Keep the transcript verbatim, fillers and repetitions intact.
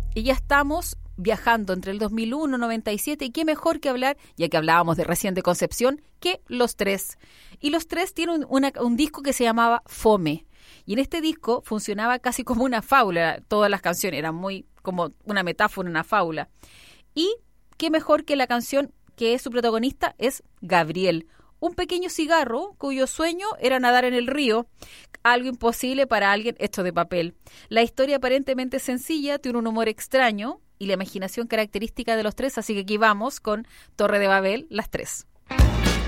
y ya estamos viajando entre el dos mil uno, noventa y siete, y qué mejor que hablar, ya que hablábamos de recién de Concepción, que Los Tres. Y Los Tres tienen un, una, un disco que se llamaba Fome, y en este disco funcionaba casi como una fábula, todas las canciones eran muy como una metáfora, una fábula. Y qué mejor que la canción que es su protagonista es Gabriel, un pequeño cigarro cuyo sueño era nadar en el río, algo imposible para alguien hecho de papel. La historia aparentemente sencilla, tiene un humor extraño y la imaginación característica de Los Tres, así que aquí vamos con Torre de Babel, Las Tres.